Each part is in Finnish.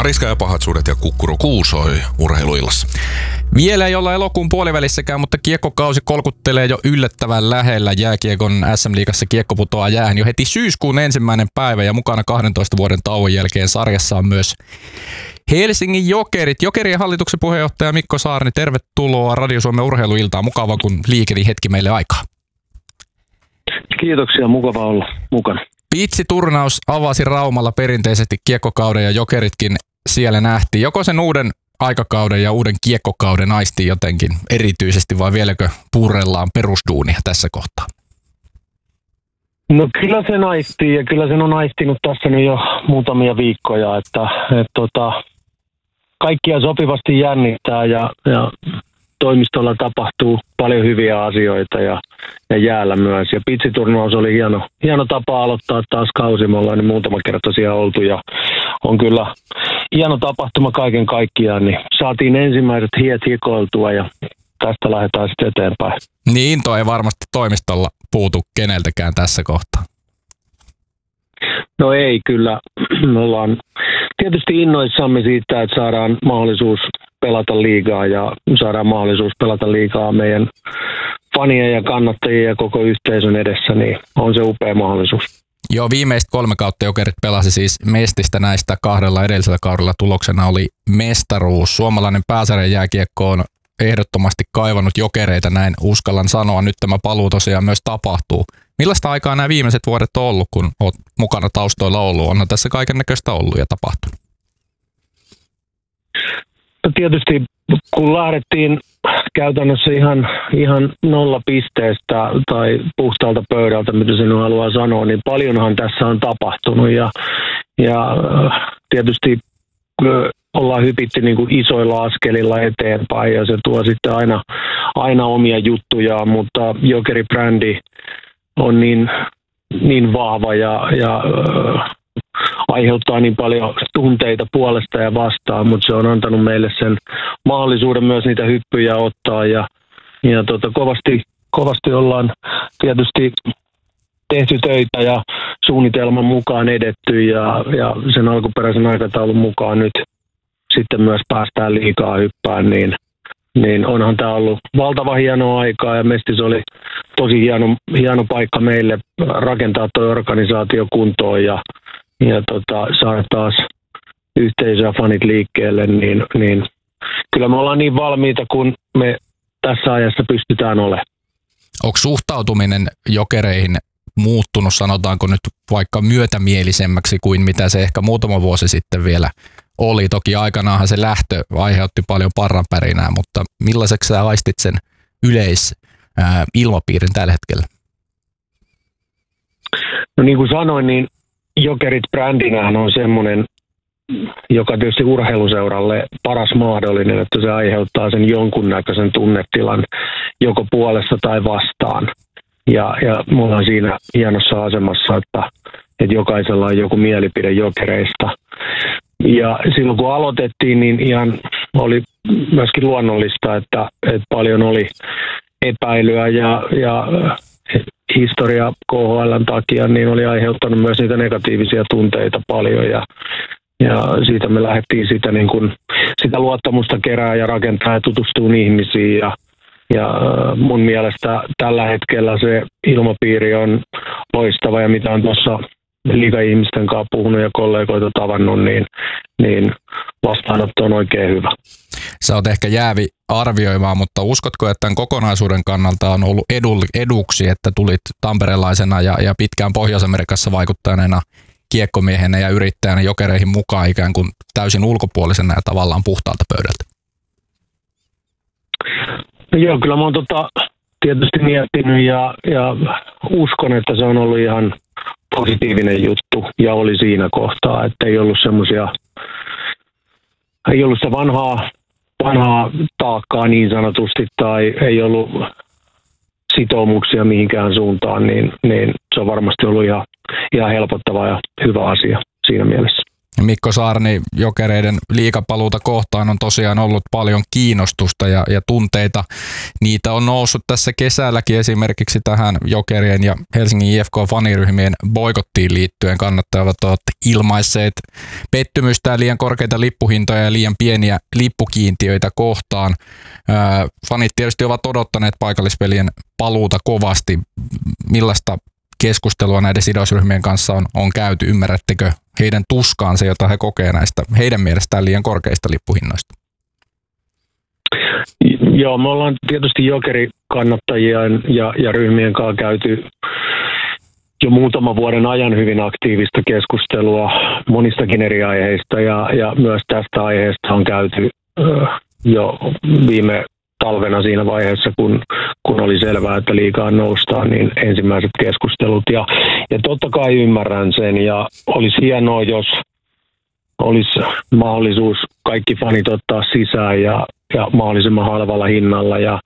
Mariska ja pahat suudet ja Kukkuro kuusoi urheiluillassa. Vielä ei olla elokuun puolivälissäkään, mutta kiekkokausi kolkuttelee jo yllättävän lähellä. Jääkiekon SM-liigassa kiekko putoaa jäähän jo heti syyskuun 1. päivä ja mukana 12 vuoden tauon jälkeen sarjassa on myös Helsingin Jokerit. Jokerien hallituksen puheenjohtaja Mikko Saarni, tervetuloa Radio Suomen urheiluiltaan. Mukava, kun liikeni hetki meille aikaa. Kiitoksia, mukava olla mukana. Pitsiturnaus avasi Raumalla perinteisesti kiekkokauden ja Jokeritkin siellä nähtiin. Joko sen uuden aikakauden ja uuden kiekkokauden aistii jotenkin erityisesti vai vieläkö purrellaan perusduunia tässä kohtaa? No kyllä sen aistii ja kyllä sen on aistinut tässä nyt jo muutamia viikkoja, että kaikkia sopivasti jännittää ja toimistolla tapahtuu paljon hyviä asioita ja jäällä myös. Ja pitsiturnaus oli hieno tapa aloittaa taas kausi. Me ollaan niin muutama kerta siellä oltu ja on kyllä hieno tapahtuma kaiken kaikkiaan. Niin saatiin ensimmäiset hiet hikoiltua ja tästä lähdetään sitten eteenpäin. Niin into ei varmasti toimistolla puutu keneltäkään tässä kohtaa. No ei kyllä. Me ollaan tietysti innoissamme siitä, että saadaan mahdollisuus pelata liigaa ja saadaan mahdollisuus pelata liigaa meidän fanien ja kannattajien ja koko yhteisön edessä, niin on se upea mahdollisuus. Joo, viimeistä 3 kautta Jokerit pelasi siis Mestistä näistä 2 edellisellä kaudella. Tuloksena oli mestaruus. Suomalainen pääsarjan jääkiekko on ehdottomasti kaivannut Jokereita, näin uskallan sanoa. Nyt tämä paluu tosiaan myös tapahtuu. Millaista aikaa nämä viimeiset vuodet on ollut, kun olet mukana taustoilla ollut? Onhan tässä kaiken näköistä ollut ja tapahtunut. No tietysti kun lähdettiin käytännössä ihan 0 pisteestä tai puhtaalta pöydältä, mitä sinun haluaa sanoa, niin paljonhan tässä on tapahtunut ja tietysti ollaan hypitty niin kuin isoilla askelilla eteenpäin ja se tuo sitten aina omia juttujaan, mutta Jokeri-brändi on niin vahva ja aiheuttaa niin paljon tunteita puolesta ja vastaan, mutta se on antanut meille sen mahdollisuuden myös niitä hyppyjä ottaa ja kovasti ollaan tietysti tehty töitä ja suunnitelman mukaan edetty ja sen alkuperäisen aikataulun mukaan nyt sitten myös päästään liigaa hyppään, niin onhan tämä ollut valtava hienoa aikaa ja Mestis oli tosi hieno paikka meille rakentaa tuo organisaatio kuntoon ja saada taas yhteisö ja fanit liikkeelle, niin kyllä me ollaan niin valmiita, kun me tässä ajassa pystytään olemaan. Onko suhtautuminen Jokereihin muuttunut, sanotaanko nyt vaikka myötämielisemmäksi kuin mitä se ehkä muutama vuosi sitten vielä oli? Toki aikanaanhan se lähtö aiheutti paljon parranpärinää, mutta millaiseksi sä aistit sen yleisilmapiirin tällä hetkellä? No niin kuin sanoin, niin Jokerit brändinähän on semmoinen, joka tietysti urheiluseuralle paras mahdollinen, että se aiheuttaa sen jonkunnäköisen tunnetilan joko puolesta tai vastaan. Ja me ollaan siinä hienossa asemassa, että jokaisella on joku mielipide Jokereista. Ja silloin kun aloitettiin, niin ihan oli myöskin luonnollista, että paljon oli epäilyä ja historia KHL:n takia niin oli aiheuttanut myös niitä negatiivisia tunteita paljon ja siitä me lähdettiin sitä luottamusta kerää ja rakentaa ja tutustua ihmisiin ja mun mielestä tällä hetkellä se ilmapiiri on loistava ja mitä on tuossa liiga-ihmisten kanssa puhunut ja kollegoita tavannut, niin vastaanotto on oikein hyvä. Sä oot ehkä jäävi arvioimaan, mutta uskotko, että tämän kokonaisuuden kannalta on ollut eduksi, että tulit tamperelaisena ja pitkään Pohjois-Amerikassa vaikuttaneena kiekkomiehenä ja yrittäjänä Jokereihin mukaan ikään kuin täysin ulkopuolisena ja tavallaan puhtaalta pöydältä? No joo, kyllä mä oon tietysti miettinyt ja uskon, että se on ollut ihan positiivinen juttu ja oli siinä kohtaa, että ei ollut sitä vanhaa taakkaa niin sanotusti tai ei ollut sitoumuksia mihinkään suuntaan, niin se on varmasti ollut ihan helpottava ja hyvä asia siinä mielessä. Mikko Saarni, Jokereiden liigapaluuta kohtaan on tosiaan ollut paljon kiinnostusta ja tunteita. Niitä on noussut tässä kesälläkin esimerkiksi tähän Jokerien ja Helsingin IFK-faniryhmien boikottiin liittyen. Kannattajat ovat ilmaisseet pettymystä liian korkeita lippuhintoja ja liian pieniä lippukiintiöitä kohtaan. Fanit tietysti ovat odottaneet paikallispelien paluuta kovasti. Millaista keskustelua näiden sidosryhmien kanssa on käyty? Ymmärrättekö heidän tuskaansa, jota he kokee näistä heidän mielestään liian korkeista lippuhinnoista? Joo, me ollaan tietysti Jokeri-kannattajien ja ryhmien kanssa käyty jo muutaman vuoden ajan hyvin aktiivista keskustelua monistakin eri aiheista ja myös tästä aiheesta on käyty jo viime talvena siinä vaiheessa, kun oli selvää, että liigaan noustaan, niin ensimmäiset keskustelut. Ja totta kai ymmärrän sen, ja olisi hienoa, jos olisi mahdollisuus kaikki fanit ottaa sisään ja mahdollisimman halvalla hinnalla. Ja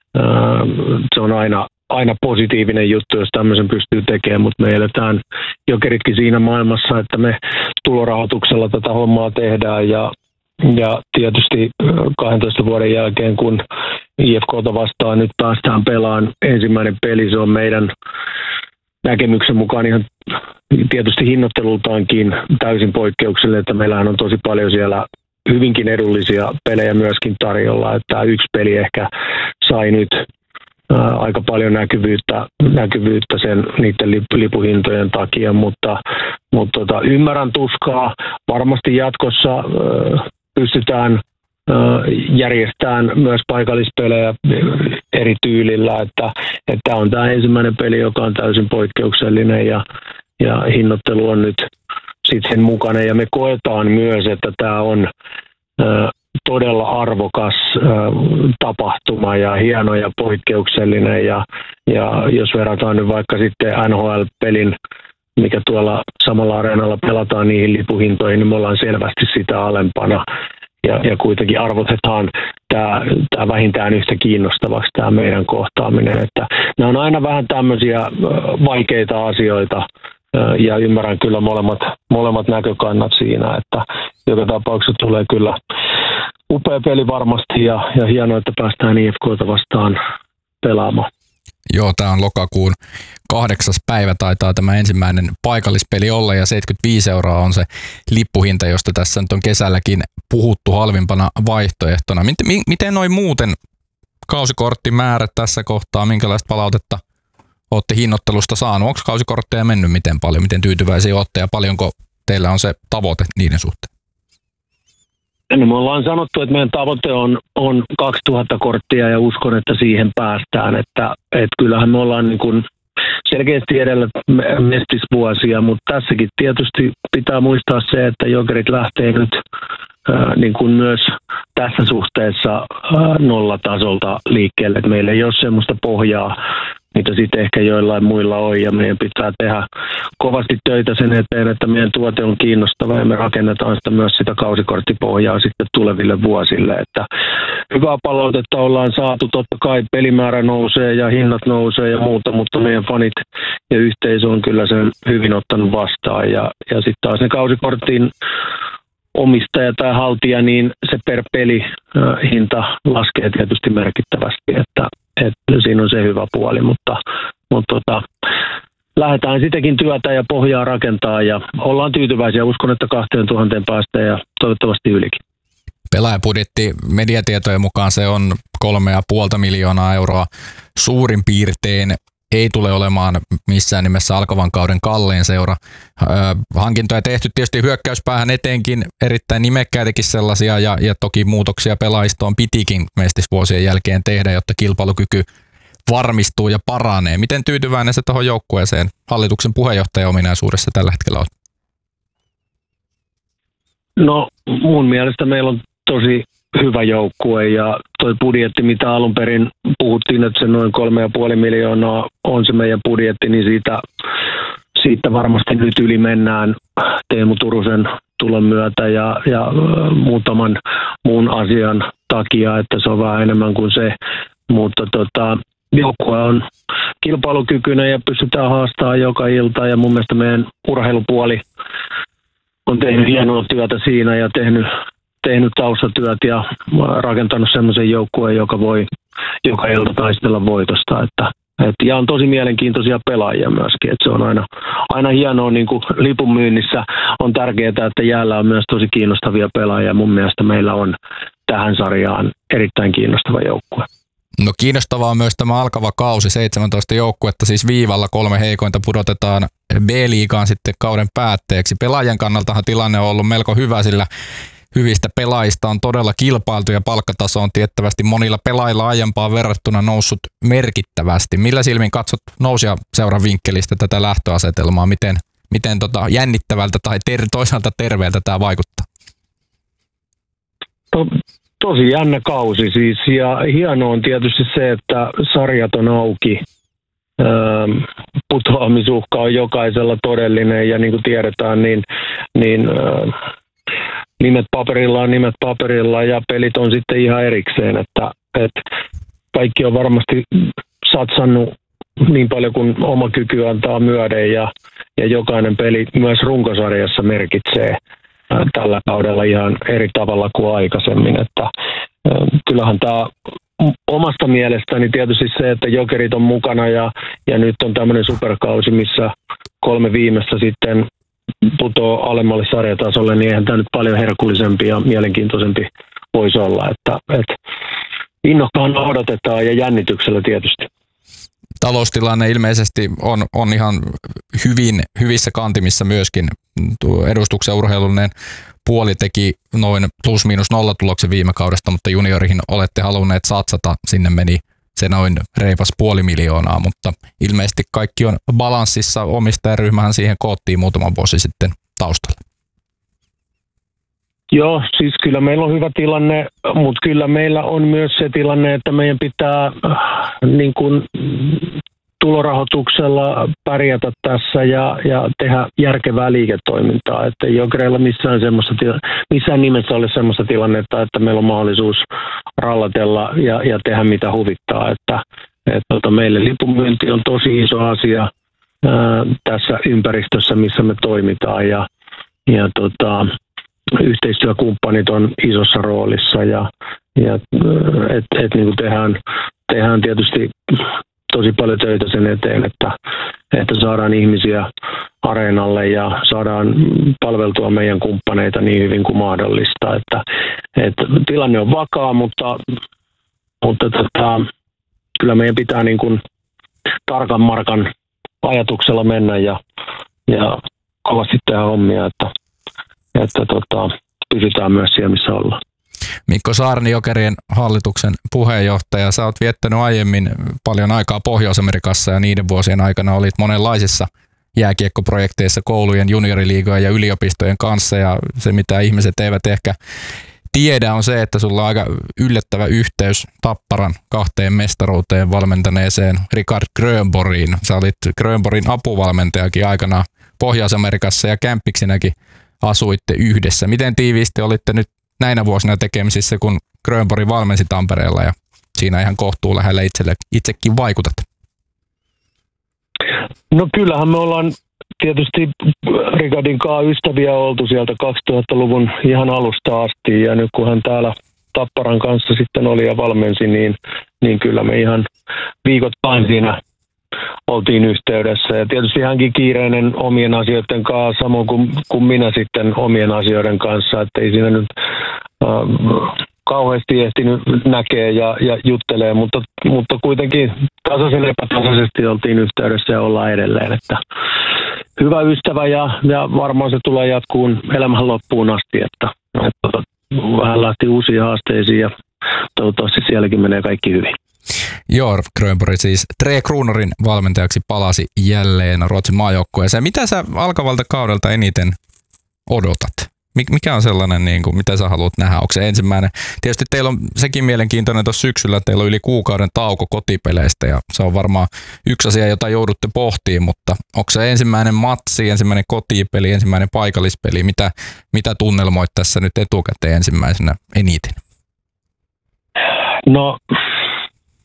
se on aina positiivinen juttu, jos tämmöisen pystyy tekemään, mutta me eletään Jokeritkin siinä maailmassa, että me tulorahoituksella tätä hommaa tehdään, ja tietysti 12 vuoden jälkeen, kun IFK:ta vastaan nyt päästään pelaamaan ensimmäinen peli, se on meidän näkemyksen mukaan ihan tietysti hinnoittelultaankin täysin poikkeuksellinen, että meillähän on tosi paljon siellä hyvinkin edullisia pelejä myöskin tarjolla, että yksi peli ehkä sai nyt aika paljon näkyvyyttä niiden lipuhintojen takia, mutta ymmärrän tuskaa. Varmasti jatkossa pystytään järjestämään myös paikallispelejä eri tyylillä, että on tämä ensimmäinen peli, joka on täysin poikkeuksellinen ja hinnoittelu on nyt sitten sen mukana. Ja me koetaan myös, että tämä on todella arvokas tapahtuma ja hieno ja poikkeuksellinen. Ja jos verrataan nyt vaikka sitten NHL-pelin, mikä tuolla samalla areenalla pelataan niihin lipuhintoihin, niin me ollaan selvästi sitä alempana. Ja kuitenkin arvotetaan tämä vähintään yhtä kiinnostavaksi tämä meidän kohtaaminen. Että nämä on aina vähän tämmöisiä vaikeita asioita ja ymmärrän kyllä molemmat näkökannat siinä, että joka tapauksessa tulee kyllä upea peli varmasti ja hienoa, että päästään IFK:ta vastaan pelaamaan. Joo, tämä on lokakuun 8. päivä taitaa tämä ensimmäinen paikallispeli olla ja 75 € on se lippuhinta, josta tässä nyt on kesälläkin puhuttu halvimpana vaihtoehtona. Miten noin muuten kausikorttimäärät tässä kohtaa, minkälaista palautetta olette hinnoittelusta saanut? Onko kausikortteja mennyt miten paljon, miten tyytyväisiä olette ja paljonko teillä on se tavoite niiden suhteen? No, me ollaan sanottu, että meidän tavoite on 2000 korttia ja uskon, että siihen päästään. Että kyllähän me ollaan niin kuin selkeästi edellä mestisvuosia, mutta tässäkin tietysti pitää muistaa se, että Jokerit lähtee nyt niin kuin myös tässä suhteessa nollatasolta liikkeelle. Että meillä ei ole semmoista pohjaa, mitä sitten ehkä joillain muilla on, ja meidän pitää tehdä kovasti töitä sen eteen, että meidän tuote on kiinnostava ja me rakennetaan sitä myös sitä kausikorttipohjaa sitten tuleville vuosille. Että hyvää palautetta ollaan saatu, totta kai pelimäärä nousee ja hinnat nousee ja muuta, mutta meidän fanit ja yhteisö on kyllä sen hyvin ottanut vastaan ja sitten taas ne kausikortin omistaja tai haltija, niin se per peli hinta laskee tietysti merkittävästi, että siinä on se hyvä puoli, mutta lähdetään sitäkin työtä ja pohjaa rakentaa ja ollaan tyytyväisiä. Uskon, että 2000 päästään ja toivottavasti ylikin. Pelaajabudjetti mediatietojen mukaan se on 3,5 miljoonaa euroa suurin piirtein. Ei tule olemaan missään nimessä alkavan kauden kallein seura. Hankintoja tehty tietysti hyökkäyspäähän eteenkin erittäin nimekkäitäkin sellaisia ja toki muutoksia pelaajistoon pitikin mestisvuosien jälkeen tehdä, jotta kilpailukyky varmistuu ja paranee. Miten tyytyväinen se tuohon joukkueeseen hallituksen puheenjohtajan ominaisuudessa tällä hetkellä on? No mun mielestä meillä on tosi hyvä joukkue ja toi budjetti, mitä alun perin puhuttiin, että se noin 3,5 miljoonaa on se meidän budjetti, niin siitä varmasti nyt yli mennään Teemu Turusen tulon myötä ja muutaman muun asian takia, että se on vähän enemmän kuin se, mutta joukkue on kilpailukykyinen ja pystytään haastamaan joka ilta ja mun mielestä meidän urheilupuoli on tehnyt hienoa työtä siinä ja tehnyt taustatyöt ja rakentanut semmoisen joukkueen, joka voi joka ilta taistella voitosta. Ja on tosi mielenkiintoisia pelaajia myöskin. Että se on aina hienoa, niin kuin lipun myynnissä on tärkeää, että jäällä on myös tosi kiinnostavia pelaajia. Mun mielestä meillä on tähän sarjaan erittäin kiinnostava joukkue. No kiinnostavaa on myös tämä alkava kausi, 17 joukkuetta, siis viivalla 3 heikointa pudotetaan B-liigaan sitten kauden päätteeksi. Pelaajan kannaltahan tilanne on ollut melko hyvä, sillä hyvistä pelaajista on todella kilpailtu ja palkkataso on tiettävästi monilla pelaajilla aiempaan verrattuna noussut merkittävästi. Millä silmin katsot nousijaseuran vinkkelistä tätä lähtöasetelmaa? Miten jännittävältä tai toisaalta terveeltä tämä vaikuttaa? Tosi jännä kausi siis, ja hienoa on tietysti se, että sarjat on auki. Putoamisuhka on jokaisella todellinen, ja niin kuin tiedetään, niin nimet paperilla on nimet paperilla, ja pelit on sitten ihan erikseen, että kaikki on varmasti satsannut niin paljon kuin oma kyky antaa myöden, ja jokainen peli myös runkosarjassa merkitsee tällä kaudella ihan eri tavalla kuin aikaisemmin. Että kyllähän tämä omasta mielestäni tietysti se, että Jokerit on mukana ja nyt on tämmöinen superkausi, missä 3 viimeistä sitten putoo alemmalle sarjatasolle, niin eihän tämä nyt paljon herkullisempi ja mielenkiintoisempi voisi olla. Että innokkaan odotetaan ja jännityksellä tietysti. Taloustilanne ilmeisesti on ihan hyvissä kantimissa myöskin. Edustuksen urheilullinen puoli teki noin +/- tuloksen viime kaudesta, mutta juniorihin olette halunneet satsata. Sinne meni se noin reipas 500 000, mutta ilmeisesti kaikki on balanssissa. Omistajaryhmähän siihen koottiin muutama vuosi sitten taustalla. Joo, siis kyllä meillä on hyvä tilanne, mutta kyllä meillä on myös se tilanne, että meidän pitää niin kuin tulorahoituksella pärjätä tässä ja tehdä järkevää liiketoimintaa. Että Jokereilla missään nimessä ole sellaista tilannetta, että meillä on mahdollisuus rallatella ja tehdä mitä huvittaa. Että meille lipunmyynti on tosi iso asia tässä ympäristössä, missä me toimitaan ja yhteistyökumppanit on isossa roolissa ja niin kuin tehdään tietysti tosi paljon töitä sen eteen, että saadaan ihmisia areenalle ja saadaan palveltua meidän kumppaneita niin hyvin kuin mahdollista. Että tilanne on vakaa, mutta kyllä meidän pitää niin kuin tarkan markan ajatuksella mennä ja kovasti tehdä hommia, että pysytään myös siellä, missä ollaan. Mikko Saarni, Jokerien hallituksen puheenjohtaja. Sä oot viettänyt aiemmin paljon aikaa Pohjois-Amerikassa ja niiden vuosien aikana olit monenlaisissa jääkiekkoprojekteissa koulujen, junioriliigojen ja yliopistojen kanssa. Ja se, mitä ihmiset eivät ehkä tiedä, on se, että sulla on aika yllättävä yhteys Tapparan 2 mestaruuteen valmentaneeseen Richard Grönborgiin. Sä olit Grönborgin apuvalmentajakin aikanaan Pohjois-Amerikassa ja kämppiksinäkin asuitte yhdessä. Miten tiiviisti olitte nyt näinä vuosina tekemisissä, kun Grönborg valmensi Tampereella ja siinä ihan kohtuu lähellä itsekin vaikutat? No kyllähän me ollaan tietysti Richardin kanssa ystäviä oltu sieltä 2000-luvun ihan alusta asti ja nyt kun hän täällä Tapparan kanssa sitten oli ja valmensi, niin kyllä me ihan viikoittain siinä oltiin yhteydessä ja tietysti hänkin kiireinen omien asioiden kanssa, samoin kuin minä sitten omien asioiden kanssa, että ei siinä nyt kauheasti ehtinyt näkee ja juttelee, mutta kuitenkin tasaisen epätasaisesti oltiin yhteydessä ja ollaan edelleen, että hyvä ystävä ja varmaan se tulee jatkuun elämän loppuun asti, että hän lähti uusiin haasteisiin ja toivottavasti sielläkin menee kaikki hyvin. Joo, Grönborg siis Tre Kruunorin valmentajaksi palasi jälleen Ruotsin maajoukkueeseen. Mitä sä alkavalta kaudelta eniten odotat? Mikä on sellainen, niin kuin, mitä sä haluat nähdä? Onko se ensimmäinen? Tietysti teillä on sekin mielenkiintoinen tuossa syksyllä, teillä on yli kuukauden tauko kotipeleistä ja se on varmaan yksi asia, jota joudutte pohtimaan, mutta onko se ensimmäinen matsi, ensimmäinen kotipeli, ensimmäinen paikallispeli? Mitä tunnelmoit tässä nyt etukäteen ensimmäisenä eniten? No,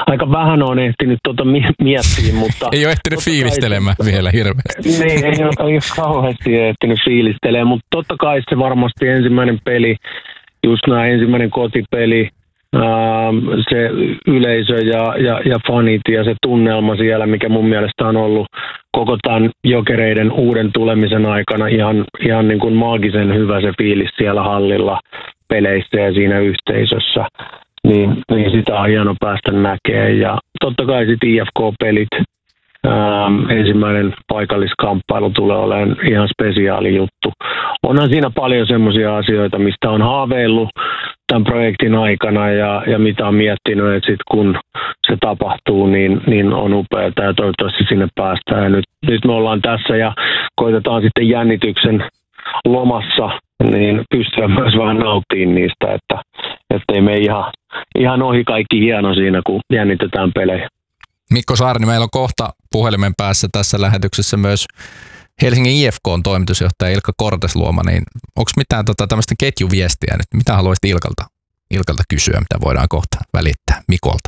aika vähän on ehtinyt miettiä, mutta... Ei ole ehtinyt fiilistelemään vielä hirveästi. Niin, ei ole kauheasti ehtinyt fiilistelemään, mutta totta kai se varmasti ensimmäinen peli, just nämä ensimmäinen kotipeli, se yleisö ja fanit ja se tunnelma siellä, mikä mun mielestä on ollut koko tämän Jokereiden uuden tulemisen aikana ihan niin kuin maagisen hyvä se fiilis siellä hallilla, peleissä ja siinä yhteisössä, niin sitä on hieno päästä näkemään. Ja totta kai sitten IFK-pelit, ensimmäinen paikalliskamppailu tulee olemaan ihan spesiaali juttu. Onhan siinä paljon semmoisia asioita, mistä on haaveillut tämän projektin aikana ja mitä on miettinyt, että sitten kun se tapahtuu, niin on upeaa ja toivottavasti sinne päästään. Ja nyt me ollaan tässä ja koitetaan sitten jännityksen lomassa niin pystyä myös vähän nauttimaan niistä, että ei me ihan ohi kaikki hieno siinä, kun jännitetään pelejä. Mikko Saarni, meillä on kohta puhelimen päässä tässä lähetyksessä myös Helsingin IFK:n toimitusjohtaja Ilkka Kortesluoma, niin onko mitään tämmöistä ketjuviestiä nyt? Mitä haluaisit Ilkalta kysyä, mitä voidaan kohta välittää Mikolta?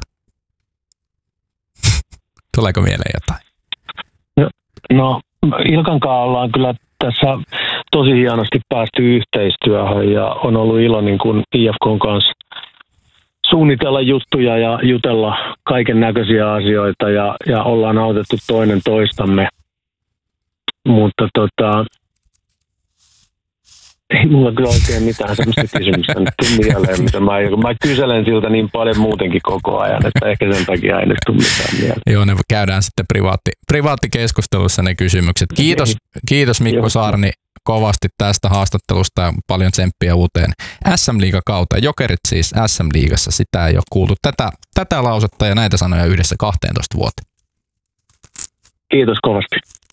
Tuleeko mieleen jotain? No Ilkan kanssa ollaan kyllä tässä tosi hienosti päästy yhteistyöhön ja on ollut ilo niin kuin IFK:n kanssa suunnitella juttuja ja jutella kaiken näköisiä asioita ja ollaan autettu toinen toistamme. Mutta ei mulla kyllä oikein mitään sellaista kysymystä nyt tule mieleen, mitä mä kyselen siltä niin paljon muutenkin koko ajan, että ehkä sen takia ei nyt tule mitään mieleen. Joo, ne käydään sitten privaattikeskustelussa ne kysymykset. Kiitos Mikko Saarni kovasti tästä haastattelusta ja paljon tsemppiä uuteen SM-liigakauteen. Jokerit siis SM-liigassa, sitä ei ole kuultu tätä lausetta ja näitä sanoja yhdessä 12 vuoteen. Kiitos kovasti.